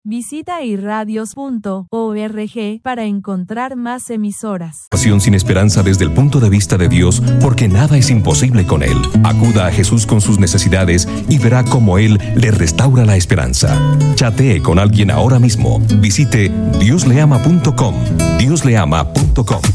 Visita irradios.org para encontrar más emisoras. Sin esperanza desde el punto de vista de Dios, porque nada es imposible con Él. Acuda a Jesús con sus necesidades y verá cómo Él le restaura la esperanza. Chatee con alguien ahora mismo. Visite diosleama.com. diosleama.com.